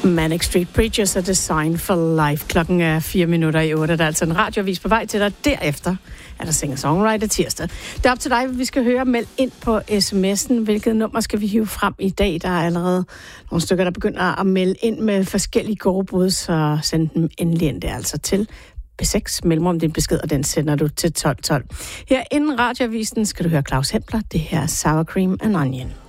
Manic Street Preachers er Design for Life. Klokken er 7:04. Der er altså en radioavis på vej til dig. Derefter er der singer-songwriter tirsdag. Det er op til dig, vi skal høre. Meld ind på sms'en. Hvilket nummer skal vi hive frem i dag? Der er allerede nogle stykker, der begynder at melde ind med forskellige gårdbrud, så send dem endelig ind. Det er altså til B6, mellemrum din besked, og den sender du til 1212. Her inden radioavisen skal du høre Claus Hempler. Det her er Sour Cream and Onion.